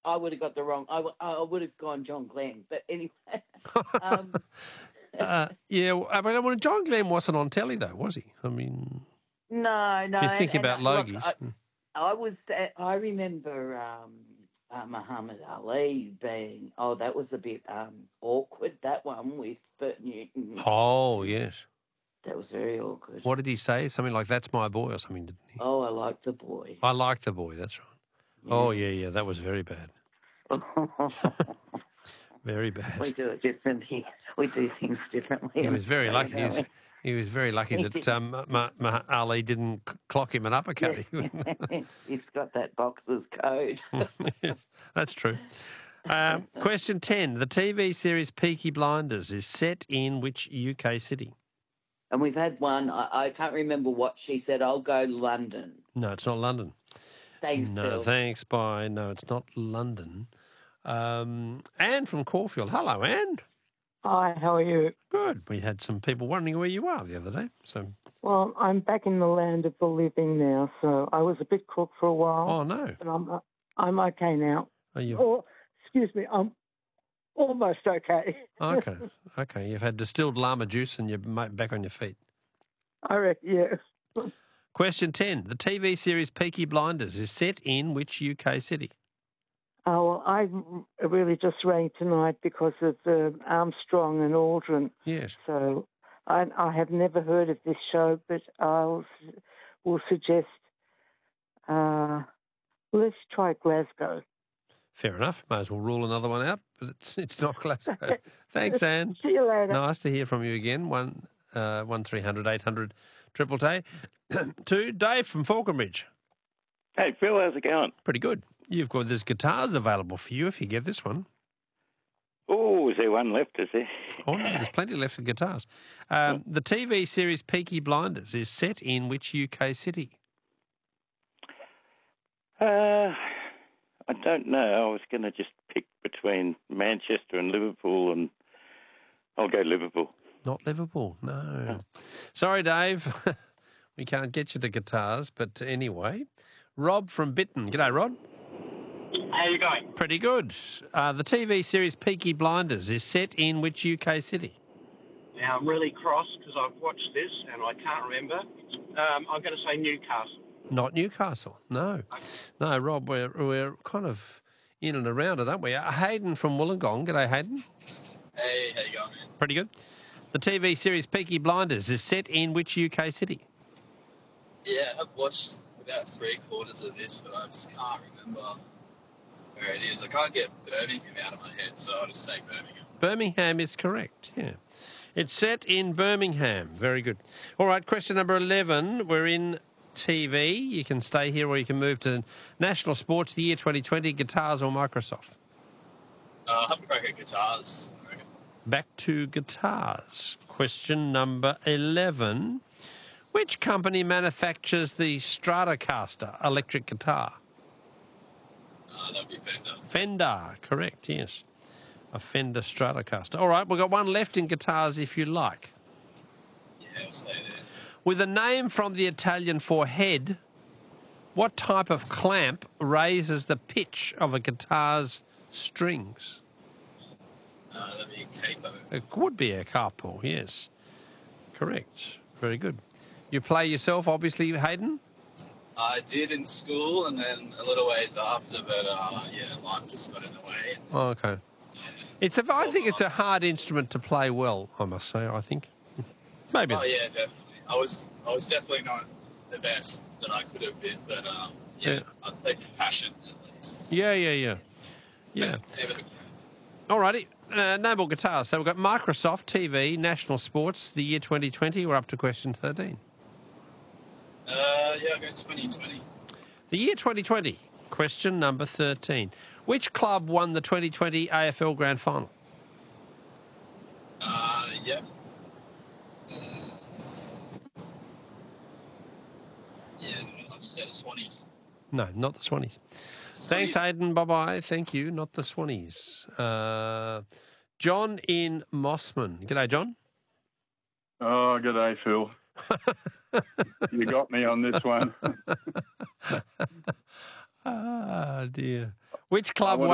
I would have got the wrong. I would have gone John Glenn, but anyway. But John Glenn wasn't on telly though, was he? I mean, no. if you think about Logies. I remember Muhammad Ali being. Oh, that was a bit awkward. That one with Bert Newton. Oh yes. That was very awkward. What did he say? Something like "That's my boy" or something, didn't he? Oh, I like the boy. I like the boy. That's right. Yeah. Oh yeah. That was very bad. Very bad. We do it differently. We do things differently. He was very lucky. He was very lucky that Ali didn't clock him an uppercut. He's got that boxer's code. That's true. Question 10. The TV series Peaky Blinders is set in which UK city? And we've had one. I can't remember what she said. I'll go London. No, it's not London. Thanks, No, Phil. thanks, bye. No, it's not London. Anne from Caulfield. Hello, Anne. Hi, how are you? Good. We had some people wondering where you are the other day. Well, I'm back in the land of the living now, so I was a bit crook for a while. Oh, no. But I'm okay now. Are you? Or, excuse me, I'm almost okay. Okay. You've had distilled llama juice and you're back on your feet. I reckon, yes. Question 10. The TV series Peaky Blinders is set in which UK city? Oh, well, I really just rang tonight because of Armstrong and Aldrin. Yes. So I have never heard of this show, but will suggest let's try Glasgow. Fair enough. May as well rule another one out, but it's not Glasgow. Thanks, Anne. See you later. Nice to hear from you again. 1300 800 888. 2. Dave from Falconbridge. Hey, Phil, how's it going? Pretty good. There's guitars available for you if you get this one. Oh, is there one left, is there? Oh, no, there's plenty left for guitars. The TV series Peaky Blinders is set in which UK city? I don't know. I was going to just pick between Manchester and Liverpool, and I'll go Liverpool. Not Liverpool, no. Sorry, Dave. We can't get you the guitars, but anyway. Rob from Bitton. G'day, Rod. How are you going? Pretty good. The TV series Peaky Blinders is set in which UK city? Now, I'm really cross because I've watched this and I can't remember. I'm going to say Newcastle. Not Newcastle, no. No, Rob, we're kind of in and around it, aren't we? Hayden from Wollongong. G'day, Hayden. Hey, how you going, man? Pretty good. The TV series Peaky Blinders is set in which UK city? Yeah, I've watched about 3/4 of this, but I just can't remember where it is. I can't get Birmingham out of my head, so I'll just say Birmingham. Birmingham is correct, yeah. It's set in Birmingham. Very good. All right, question number 11. We're in TV. You can stay here or you can move to National Sports, the year 2020, guitars or Microsoft? I'll have a crack at guitars, I reckon. Back to guitars. Question number 11. Which company manufactures the Stratocaster electric guitar? That'd be Fender. Fender, correct, yes. A Fender Stratocaster. All right, we've got one left in guitars if you like. Yeah, I'll stay there. With a name from the Italian for head, what type of clamp raises the pitch of a guitar's strings? That'd be a capo. It would be a capo, yes. Correct. Very good. You play yourself, obviously, Hayden? I did in school and then a little ways after, but life just got in the way. Oh, okay. I think it's a hard instrument to play well, I must say, I think. Maybe. Oh, yeah, definitely. I was definitely not the best that I could have been, but I played with passion at least. Yeah. All righty. No more guitars. So we've got Microsoft, TV, National Sports, the year 2020. We're up to question 13. I'll go 2020. The year 2020. Question number 13. Which club won the 2020 AFL Grand Final? Yeah, I've said the Swannies. No, not the Swannies. Thanks, Aidan. Bye-bye. Thank you. Not the Swannies. John in Mossman. G'day, John. Oh, g'day, Phil. You got me on this one. Ah, dear. Which club